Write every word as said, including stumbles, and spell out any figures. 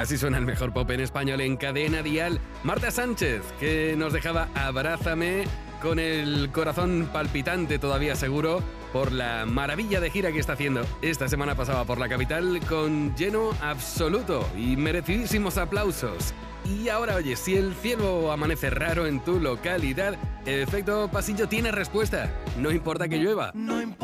Así suena el mejor pop en español en Cadena Dial. Marta Sánchez, que nos dejaba Abrázame con el corazón palpitante todavía seguro por la maravilla de gira que está haciendo. Esta semana pasaba por la capital con lleno absoluto y merecidísimos aplausos. Y ahora, oye, si el cielo amanece raro en tu localidad, Efecto Pasillo tiene respuesta. No importa que llueva. No importa.